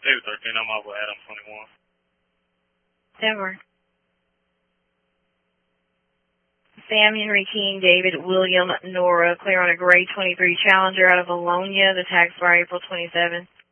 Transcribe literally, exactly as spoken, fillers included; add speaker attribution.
Speaker 1: David thirteen, I'm off with Adam twenty-one.
Speaker 2: Denver. Sam, Henry King, David, William, Nora, clear on a gray twenty-three Challenger out of Alonia. The tag's for April twenty-seventh.